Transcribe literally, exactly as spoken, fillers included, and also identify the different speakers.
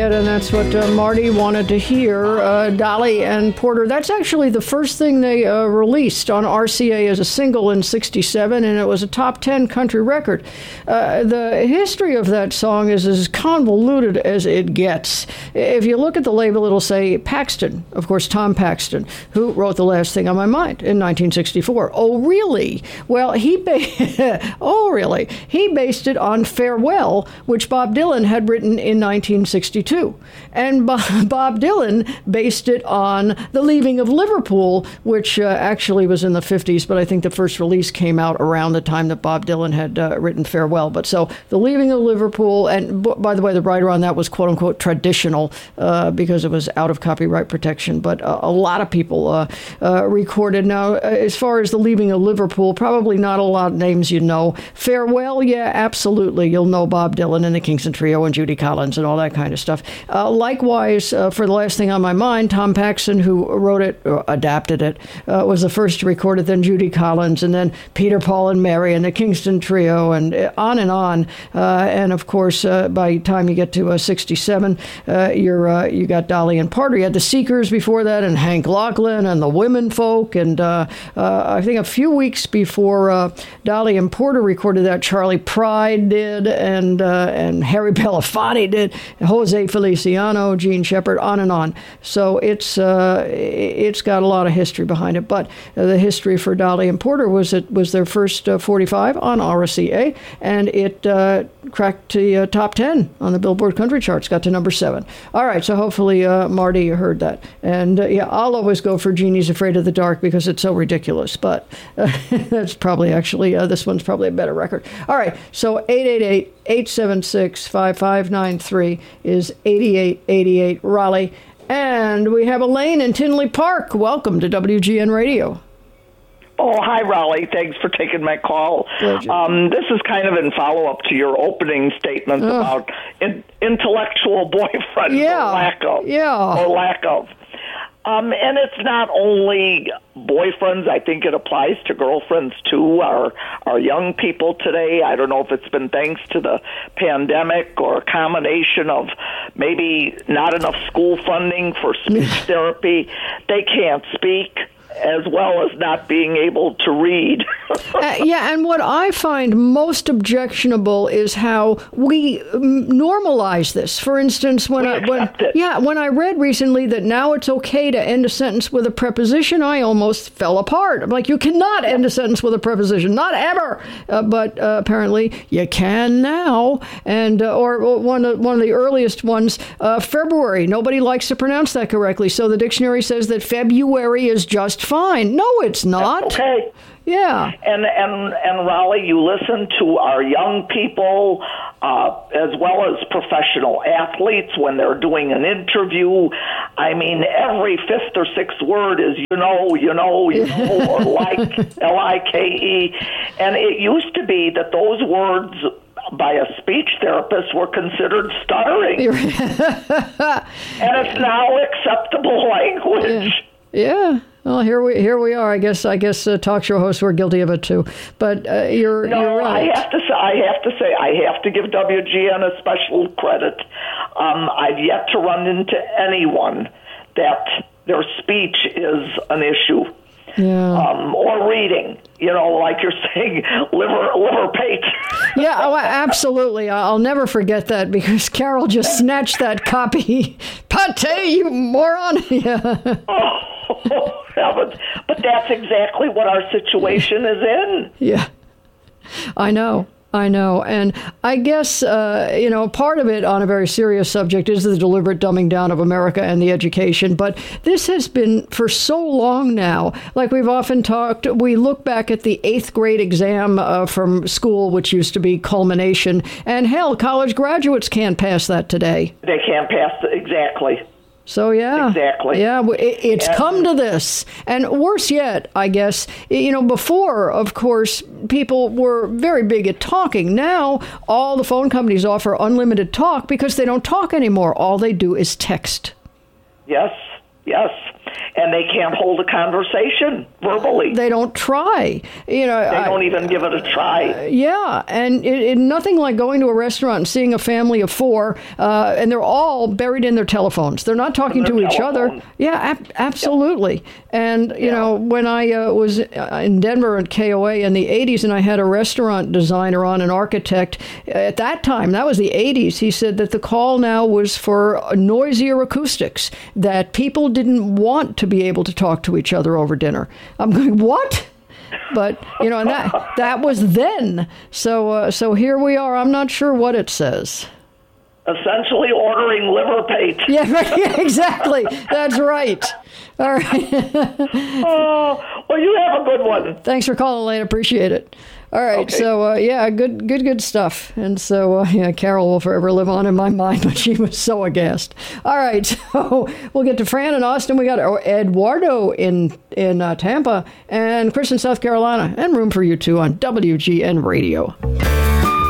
Speaker 1: And that's what uh, Marty wanted to hear. Uh, Dolly and Porter, that's actually the first thing they uh, released on R C A as a single in sixty-seven, and it was a top ten country record. Uh, the history of that song is as convoluted as it gets. If you look at the label, it'll say Paxton, of course, Tom Paxton, who wrote The Last Thing on My Mind in nineteen sixty-four. Oh, really? Well, he ba- oh, really? He based it on Farewell, which Bob Dylan had written in nineteen sixty-two. And Bob Dylan based it on The Leaving of Liverpool, which uh, actually was in the fifties, but I think the first release came out around the time that Bob Dylan had uh, written Farewell. But so The Leaving of Liverpool, and b- by the way, the writer on that was quote-unquote traditional uh, because it was out of copyright protection. But uh, a lot of people uh, uh, recorded. Now, as far as The Leaving of Liverpool, probably not a lot of names you know. Farewell, yeah, absolutely. You'll know Bob Dylan and the Kingston Trio and Judy Collins and all that kind of stuff. Uh, likewise, uh, for The Last Thing on My Mind, Tom Paxton, who wrote it, or adapted it, uh, was the first to record it, then Judy Collins, and then Peter, Paul, and Mary, and the Kingston Trio, and on and on. Uh, and, of course, uh, by the time you get to uh, sixty-seven, uh, you're, uh, you got Dolly and Porter. You had the Seekers before that, and Hank Locklin, and the Women Folk, and uh, uh, I think a few weeks before uh, Dolly and Porter recorded that, Charlie Pride did, and, uh, and Harry Belafonte did, Jose Feliciano, Gene Shepard, on and on. So it's uh, it's got a lot of history behind it. But uh, the history for Dolly and Porter was it was their first uh, forty-five on R C A, and it uh, cracked the uh, top ten on the Billboard Country Charts, got to number seven. All right, so hopefully uh, Marty heard that. And uh, yeah, I'll always go for Jeannie's Afraid of the Dark because it's so ridiculous. But uh, that's probably actually, uh, this one's probably a better record. All right, so eight eight eight, eight seven six, five five nine three is eighty-eight eighty-eight Raleigh. And we have Elaine in Tinley Park. Welcome to W G N Radio.
Speaker 2: Oh, hi, Raleigh. Thanks for taking my call. Um, this is kind of in follow-up to your opening statements oh. about in, intellectual boyfriends
Speaker 1: yeah.
Speaker 2: or lack of.
Speaker 1: Yeah.
Speaker 2: Or lack of. Um, and it's not only boyfriends. I think it applies to girlfriends, too, our, our young people today. I don't know if it's been thanks to the pandemic or a combination of maybe not enough school funding for speech therapy. They can't speak, as well as not being able to read.
Speaker 1: uh, yeah, and what I find most objectionable is how we um, normalize this. For instance, when
Speaker 2: we
Speaker 1: I when
Speaker 2: it.
Speaker 1: yeah, when I read recently that now it's okay to end a sentence with a preposition, I almost fell apart. I'm like, you cannot end a sentence with a preposition, not ever. Uh, but uh, apparently you can now. And uh, or, or one of one of the earliest ones, uh, February. Nobody likes to pronounce that correctly, so the dictionary says that February is just fine. No, it's not.
Speaker 2: That's okay.
Speaker 1: Yeah.
Speaker 2: And, and, and Raleigh, you listen to our young people uh, as well as professional athletes when they're doing an interview. I mean, every fifth or sixth word is, you know, you know, you know, or like, L I K E. And it used to be that those words by a speech therapist were considered stuttering. And it's now acceptable language.
Speaker 1: Yeah. yeah. Well, here we here we are. I guess I guess uh, talk show hosts were guilty of it too. But uh, you're
Speaker 2: no,
Speaker 1: you're right.
Speaker 2: I have to say I have to say I have to give W G N a special credit. Um, I've yet to run into anyone that their speech is an issue.
Speaker 1: Yeah.
Speaker 2: Um, or reading, you know, like you're saying, liver liver pate.
Speaker 1: Yeah, oh, absolutely. I'll never forget that because Carol just snatched that copy. Pate, you moron. Yeah.
Speaker 2: Oh, heavens. But that's exactly what our situation is in.
Speaker 1: Yeah, I know. I know. And I guess, uh, you know, part of it on a very serious subject is the deliberate dumbing down of America and the education. But this has been for so long now. Like we've often talked, we look back at the eighth grade exam uh, from school, which used to be culmination. And hell, college graduates can't pass that today.
Speaker 2: They can't pass the, exactly.
Speaker 1: So, yeah.
Speaker 2: Exactly.
Speaker 1: Yeah, it, it's yeah. come to this. And worse yet, I guess, you know, before, of course, people were very big at talking. Now, all the phone companies offer unlimited talk because they don't talk anymore. All they do is text.
Speaker 2: Yes, yes. and they can't hold a conversation verbally.
Speaker 1: They don't try. You know,
Speaker 2: they don't
Speaker 1: I,
Speaker 2: even give it a try.
Speaker 1: Uh, yeah, and it, it, nothing like going to a restaurant and seeing a family of four, uh, and they're all buried in their telephones. They're not talking to each
Speaker 2: telephone.
Speaker 1: other. Yeah, ab- absolutely. Yep. And, you yeah. know, when I uh, was in Denver at K O A in the eighties, and I had a restaurant designer on, an architect, at that time, that was the eighties, he said that the call now was for noisier acoustics, that people didn't want to be able to talk to each other over dinner. I'm going, what? But, you know, and that that was then. So uh, so here we are. I'm not sure what it says.
Speaker 2: Essentially ordering liver paste.
Speaker 1: Yeah, right, yeah, exactly. That's right. All right.
Speaker 2: Oh, well, you have a good one.
Speaker 1: Thanks for calling, Lane. Appreciate it. All right,
Speaker 2: okay.
Speaker 1: so uh, yeah, good, good, good stuff. And so uh, yeah, Carol will forever live on in my mind, but she was so aghast. All right, so we'll get to Fran in Austin. We got Eduardo in in uh, Tampa, and Chris in South Carolina, and room for you two on W G N Radio.